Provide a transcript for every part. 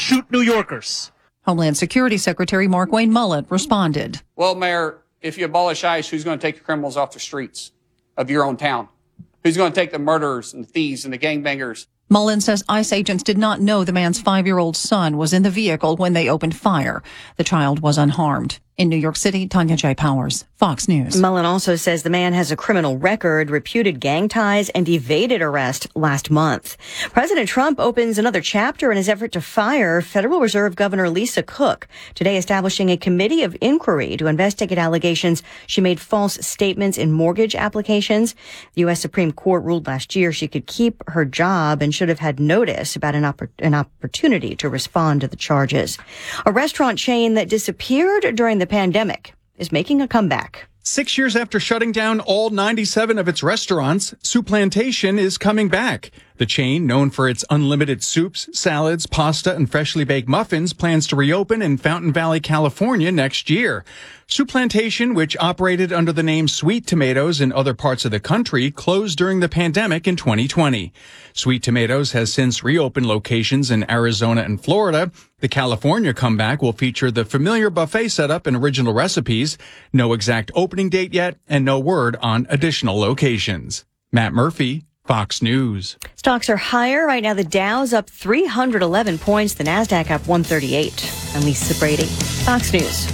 shoot New Yorkers. Homeland Security Secretary Markwayne Mullin responded. Well, Mayor, if you abolish ICE, who's going to take the criminals off the streets of your own town? Who's going to take the murderers and the thieves and the gangbangers? Mullin says ICE agents did not know the man's 5-year-old son was in the vehicle when they opened fire. The child was unharmed. In New York City, Tanya J. Powers, Fox News. Mullin also says the man has a criminal record, reputed gang ties, and evaded arrest last month. President Trump opens another chapter in his effort to fire Federal Reserve Governor Lisa Cook, today establishing a committee of inquiry to investigate allegations she made false statements in mortgage applications. The U.S. Supreme Court ruled last year she could keep her job and should have had notice about an opportunity to respond to the charges. A restaurant chain that disappeared during the pandemic is making a comeback. 6 years after shutting down all 97 of its restaurants, Souplantation is coming back. The chain, known for its unlimited soups, salads, pasta, and freshly baked muffins, plans to reopen in Fountain Valley, California next year. Souplantation, which operated under the name Sweet Tomatoes in other parts of the country, closed during the pandemic in 2020. Sweet Tomatoes has since reopened locations in Arizona and Florida. The California comeback will feature the familiar buffet setup and original recipes. No exact opening date yet, and no word on additional locations. Matt Murphy, Fox News. Stocks are higher. Right now, the Dow's up 311 points. The NASDAQ up 138. I'm Lisa Brady, Fox News.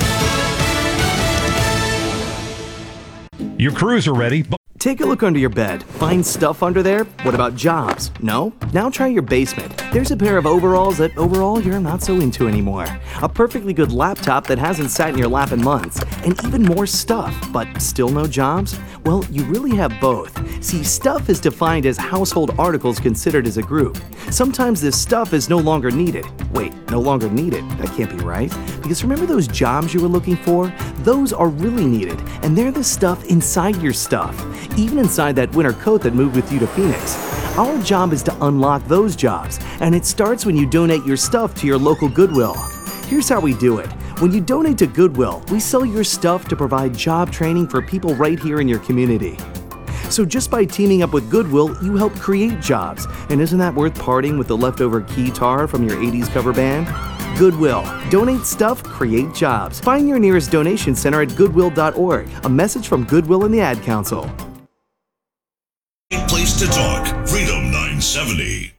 Your crews are ready. Take a look under your bed. Find stuff under there? What about jobs? No? Now try your basement. There's a pair of overalls that overall you're not so into anymore. A perfectly good laptop that hasn't sat in your lap in months. And even more stuff, but still no jobs? Well, you really have both. See, stuff is defined as household articles considered as a group. Sometimes this stuff is no longer needed. Wait, no longer needed? That can't be right. Because remember those jobs you were looking for? Those are really needed, and they're the stuff inside your stuff. Even inside that winter coat that moved with you to Phoenix. Our job is to unlock those jobs, and it starts when you donate your stuff to your local Goodwill. Here's how we do it. When you donate to Goodwill, we sell your stuff to provide job training for people right here in your community. So just by teaming up with Goodwill, you help create jobs. And isn't that worth parting with the leftover keytar from your 80s cover band? Goodwill. Donate stuff, create jobs. Find your nearest donation center at goodwill.org. A message from Goodwill and the Ad Council. Place to talk. Freedom 970.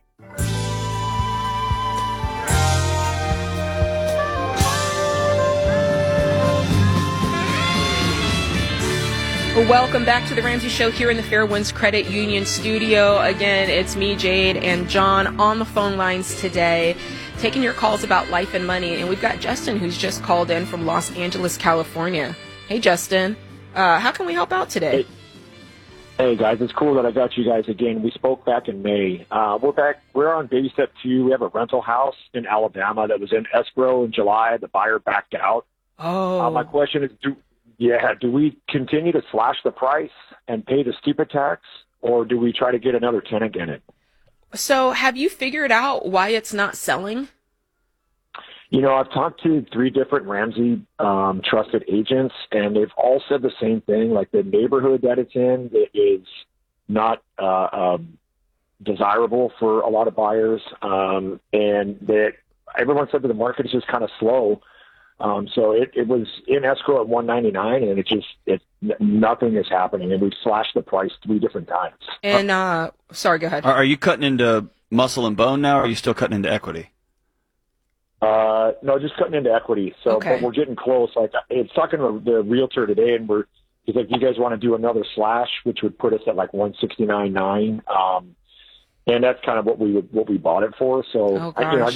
Welcome back to the Ramsey Show here in the Fairwinds Credit Union studio. Again, it's me, Jade, and John on the phone lines today, taking your calls about life and money. And we've got Justin, who's just called in from Los Angeles, California. Hey, Justin. How can we help out today? Hey, guys. It's cool that I got you guys again. We spoke back in May. We're back. We're on baby step 2. We have a rental house in Alabama that was in escrow in July. The buyer backed out. Oh. My question is, do we continue to slash the price and pay the steeper tax, or do we try to get another tenant in it? So have you figured out why it's not selling? You know, I've talked to 3 different Ramsey trusted agents, and they've all said the same thing. Like, the neighborhood that it's in is not desirable for a lot of buyers, and that everyone said that the market is just kind of slow. So it was in escrow at $199, and nothing is happening. And we've slashed the price 3 different times. And sorry, go ahead. Are you cutting into muscle and bone now, or are you still cutting into equity? No, just cutting into equity. So, okay. But we're getting close. Like, I was talking to the realtor today, and he's like, "You guys want to do another slash, which would put us at like $169.9." And that's kind of what we bought it for. So,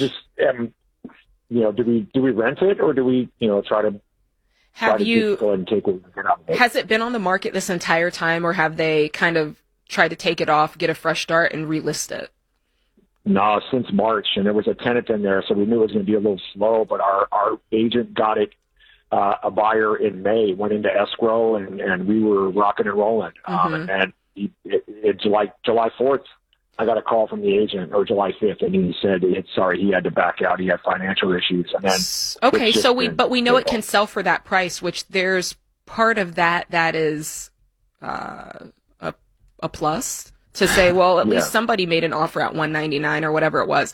do we rent it, or do we, try to go ahead and take what we get out of it? Has it been on the market this entire time, or have they kind of tried to take it off, get a fresh start, and relist it? No, since March, and there was a tenant in there, so we knew it was going to be a little slow, but our agent got it, a buyer in May, went into escrow, and we were rocking and rolling. Mm-hmm. And July 4th, I got a call from the agent, or July 5th, and he said, he had to back out. He had financial issues. And then okay, so we know it can sell for that price, which there's part of that is a plus to say, well, at least somebody made an offer at $199 or whatever it was.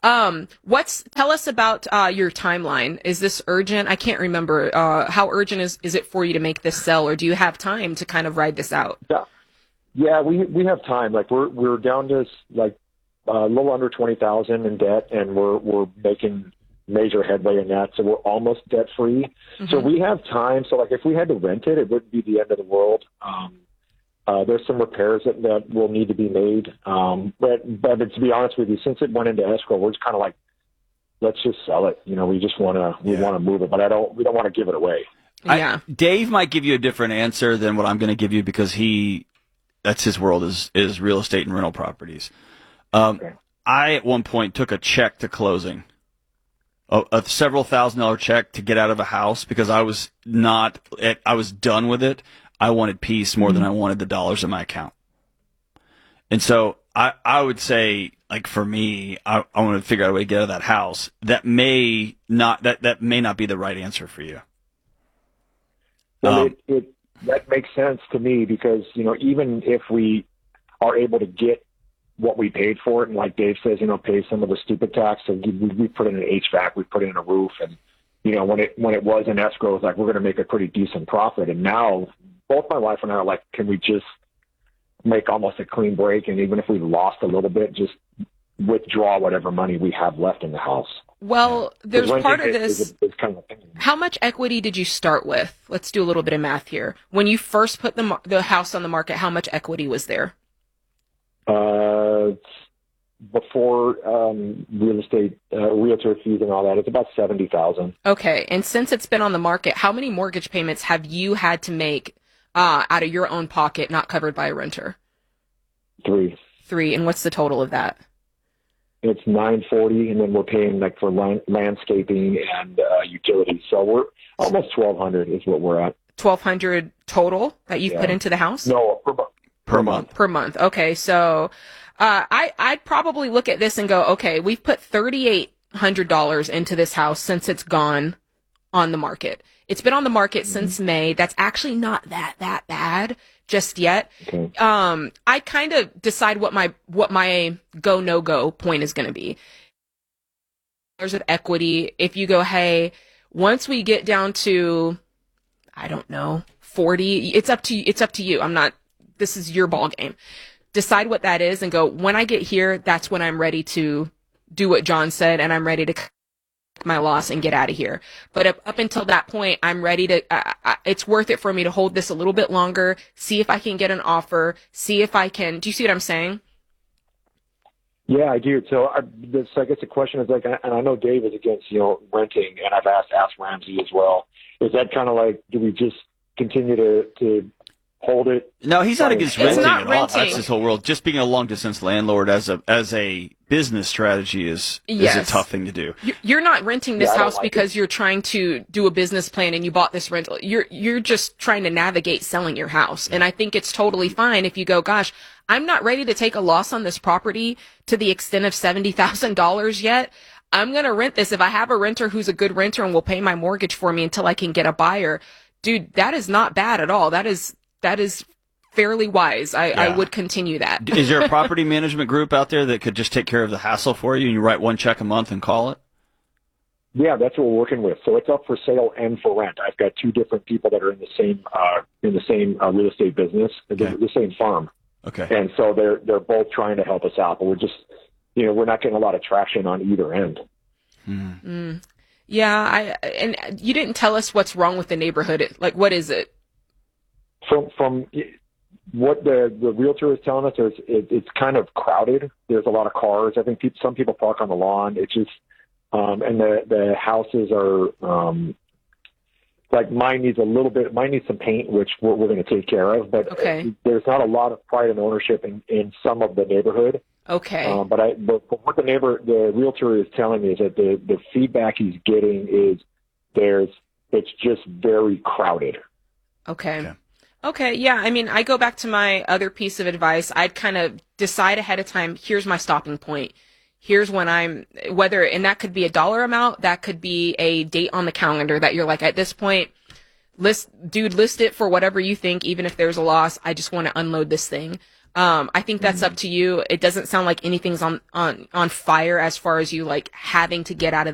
Tell us about your timeline. Is this urgent? I can't remember. How urgent is it for you to make this sell, or do you have time to kind of ride this out? Yeah, we have time. Like we're down to like a little under 20,000 in debt, and we're making major headway in that. So we're almost debt free. Mm-hmm. So we have time. So like if we had to rent it, it wouldn't be the end of the world. There's some repairs that will need to be made. But to be honest with you, since it went into escrow, we're just kind of like, let's just sell it. You know, we just want to move it, but we don't want to give it away. Yeah. Dave might give you a different answer than what I'm going to give you because that's his world is real estate and rental properties. Okay. I at one point took a check to closing, a several $1,000 check to get out of a house because I was done with it. I wanted peace more than I wanted the dollars in my account. And so I would say, like, for me, I want to figure out a way to get out of that house. That may not be the right answer for you. Well, that makes sense to me because, you know, even if we are able to get what we paid for it, and like Dave says, you know, pay some of the stupid tax, so we put in an HVAC, we put in a roof, and, you know, when it was in escrow, it's like we're going to make a pretty decent profit. And now both my wife and I are like, can we just make almost a clean break, and even if we lost a little bit, just withdraw whatever money we have left in the house? Well, there's part of this. Is kind of how much equity did you start with? Let's do a little bit of math here. When you first put the house on the market, how much equity was there? Before real estate, realtor fees and all that, it's about $70,000. Okay, and since it's been on the market, how many mortgage payments have you had to make out of your own pocket, not covered by a renter? 3. And what's the total of that? It's $940, and then we're paying like for landscaping and utilities. So we're almost $1,200 is what we're at. $1,200 total that you've put into the house? No, per month. Per month. Okay, so I'd probably look at this and go, okay, we've put $3,800 into this house since it's gone on the market. It's been on the market since May. That's actually not that bad just yet. Okay. I kind of decide what my go no go point is going to be. There's an equity. If you go, hey, once we get down to, I don't know, 40, it's up to you. This is your ball game. Decide what that is and go, when I get here, that's when I'm ready to do what John said, and I'm ready to cut my loss and get out of here. But up until that point, I'm ready to, it's worth it for me to hold this a little bit longer, see if I can get an offer, see if I can, do you see what I'm saying? Yeah, I do. So I guess the question is like, and I know Dave is against, you know, renting, and I've asked Ramsey as well. Is that kind of like, do we just continue to hold it? No, he's not against renting not at all. renting. That's his whole world. Just being a long distance landlord as a business strategy is a tough thing to do. You're not renting this house like because you're trying to do a business plan and you bought this rental. You're just trying to navigate selling your house. And I think it's totally fine if you go, gosh, I'm not ready to take a loss on this property to the extent of $70,000 yet. I'm going to rent this. If I have a renter who's a good renter and will pay my mortgage for me until I can get a buyer, dude, that is not bad at all. That is fairly wise. I would continue that. Is there a property management group out there that could just take care of the hassle for you and you write one check a month and call it? Yeah, that's what we're working with. So it's up for sale and for rent. I've got 2 different people that are in the same real estate business, the same farm. Okay. And so they're both trying to help us out, but we're just, you know, we're not getting a lot of traction on either end. Yeah, and you didn't tell us what's wrong with the neighborhood. Like, what is it? From what the realtor is telling us, it's kind of crowded. There's a lot of cars. I think some people park on the lawn. It's just, and the houses are, like mine needs some paint, which we're going to take care of. But there's not a lot of pride and ownership in some of the neighborhood. Okay. But what the realtor is telling me is that the feedback he's getting is it's just very crowded. Okay, yeah, I mean, I go back to my other piece of advice. I'd kind of decide ahead of time, here's my stopping point. Here's when and that could be a dollar amount, that could be a date on the calendar that you're like, at this point, list it for whatever you think, even if there's a loss, I just want to unload this thing. I think that's up to you. It doesn't sound like anything's on fire as far as you like having to get out of